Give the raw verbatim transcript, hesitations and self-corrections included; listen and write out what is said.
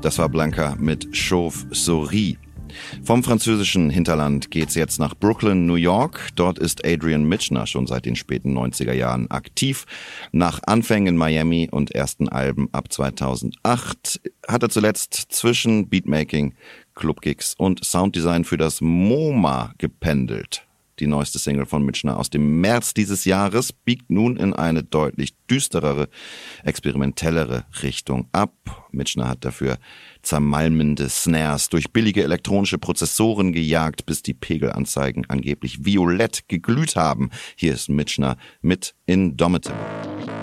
Das war Blanca mit Chauve-souris. Vom französischen Hinterland geht's jetzt nach Brooklyn, New York. Dort ist Adrian Michener schon seit den späten neunziger Jahren aktiv. Nach Anfängen in Miami und ersten Alben ab zweitausendacht hat er zuletzt zwischen Beatmaking, Clubgigs und Sounddesign für das MoMA gependelt. Die neueste Single von Michener aus dem März dieses Jahres biegt nun in eine deutlich düsterere, experimentellere Richtung ab. Michener hat dafür zermalmende Snares durch billige elektronische Prozessoren gejagt, bis die Pegelanzeigen angeblich violett geglüht haben. Hier ist Michener mit Indomitable.